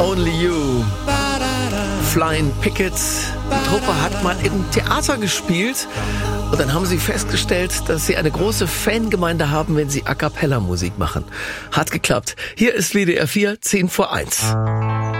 Only You. Flying Pickets. Die Truppe hat mal im Theater gespielt und dann haben sie festgestellt, dass sie eine große Fangemeinde haben, wenn sie A-cappella-Musik machen. Hat geklappt. Hier ist WDR 4, 10 vor 1.